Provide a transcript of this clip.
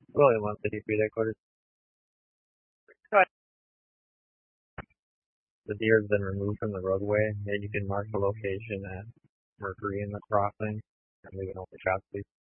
William on City Street headquarters. The deer has been removed from the roadway. Yeah, you can mark the location at Mercury in the crossing. And leave an open shot, please.